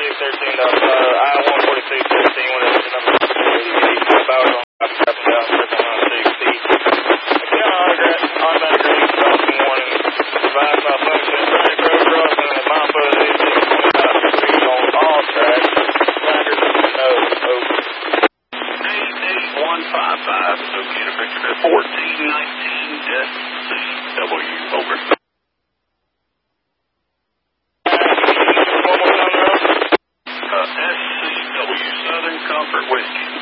I-14613, whatever the number is, 88 Bowers on copy, dropping down, circle 96 feet. Automatic release, crossing warning, advise malfunction, traffic road crossing at Mapa, 1825 on all tracks, sliders in the nose, over. 88155, associated Victor 1419 SCW, over. SCW, Southern Comfort Whiskey.